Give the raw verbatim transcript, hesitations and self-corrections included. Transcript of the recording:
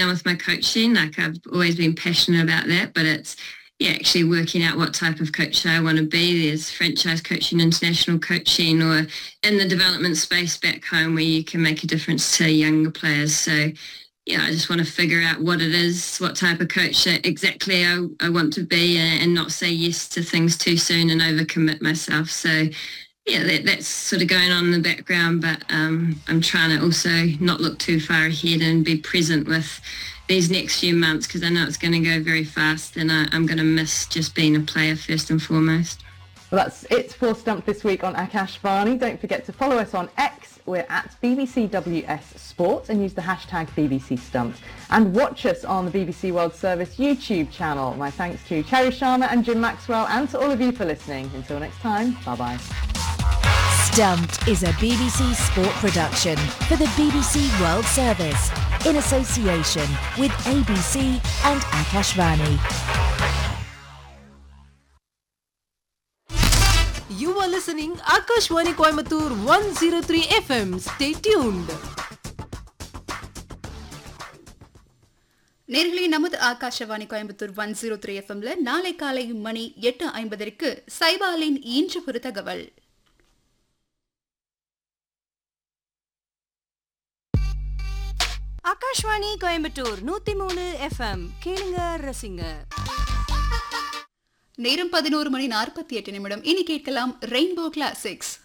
down with my coaching. Like I've always been passionate about that, but it's, yeah, actually working out what type of coach I want to be. There's franchise coaching, international coaching, or in the development space back home where you can make a difference to younger players. So, yeah, I just want to figure out what it is, what type of coach exactly I, I want to be, and, and not say yes to things too soon and overcommit myself. So, yeah, that, that's sort of going on in the background, but um, I'm trying to also not look too far ahead and be present with these next few months, because I know it's going to go very fast, and I, I'm going to miss just being a player first and foremost. Well, that's it for Stumped this week on Akashvani. Don't forget to follow us on X. We're at B B C W S Sports and use the hashtag B B C Stumped. And watch us on the B B C World Service YouTube channel. My thanks to Cherry Sharma and Jim Maxwell, and to all of you for listening. Until next time, bye-bye. Stumped is a B B C Sport production for the B B C World Service in association with A B C and Akashvani. You are listening Akashvani Coimbatore one oh three F M. Stay tuned. நேர்களே, நமது Akashvani Coimbatore one zero three எஃப்எம்ல நாளை காலை மணி எட்டு ஐம்பதற்கு சைபாலின் இன்று ஒரு தகவல். ஆகாஷ்வாணி கோயம்புத்தூர் நூத்தி மூணு எஃப்எம் கேளுங்க ரசிங்க. நேரம் பதினோரு மணி நாற்பத்தி எட்டு நிமிடம். இனி கேட்கலாம் ரெயின்போ கிளாசிக்ஸ்.